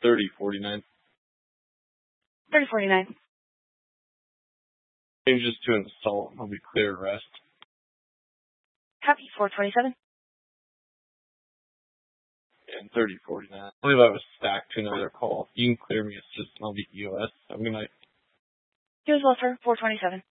3049. 3049. Changes to install. I'll be clear rest. Copy. 427. And 3049. I believe I was stacked to another call. You can clear me. It's just I'll be EOS. Have a good night. You as well, sir. 427.